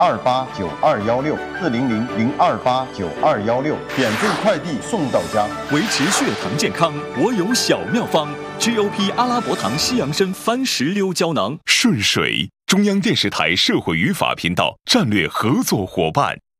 ，289-216，400-028-9216，免费快递送到家。 维持血糖健康，我有小妙方 ：GOP 阿拉伯糖西洋参番石榴胶囊。 顺水，中央电视台社会与法频道战略合作伙伴。